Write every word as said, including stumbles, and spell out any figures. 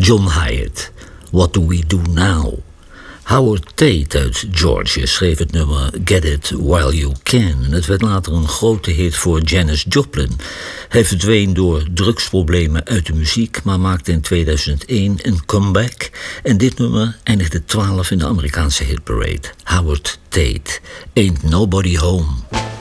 John Hyatt, What Do We Do Now? Howard Tate uit Georgia schreef het nummer Get It While You Can. En het werd later een grote hit voor Janis Joplin. Hij verdween door drugsproblemen uit de muziek, maar maakte in tweeduizend één een comeback. En dit nummer eindigde twaalf in de Amerikaanse hitparade. Howard Tate, Ain't Nobody Home.